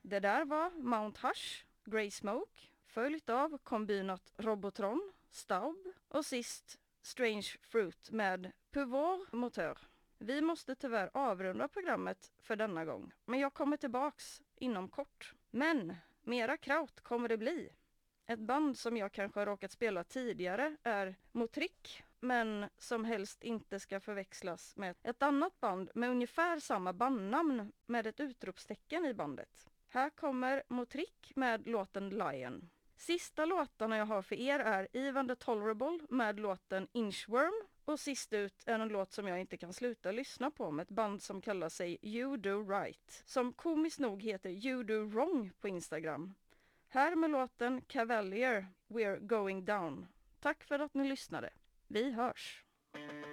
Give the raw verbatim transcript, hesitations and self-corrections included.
Det där var Mount Hush, Grey Smoke, följt av kombinat Robotron, Staub och sist Strange Fruit med Pouvoir Moteur. Vi måste tyvärr avrunda programmet för denna gång, men jag kommer tillbaks inom kort. Men mera kraut kommer det bli. Ett band som jag kanske har råkat spela tidigare är Motrick, men som helst inte ska förväxlas med ett annat band med ungefär samma bandnamn med ett utropstecken i bandet. Här kommer Motrick med låten Lion. Sista låtarna jag har för er är Ivan the Tolerable med låten Inchworm och sist ut är en låt som jag inte kan sluta lyssna på med ett band som kallar sig You Do Right, som komiskt nog heter You Do Wrong på Instagram. Här med låten Cavalier, We're Going Down. Tack för att ni lyssnade. Vi hörs!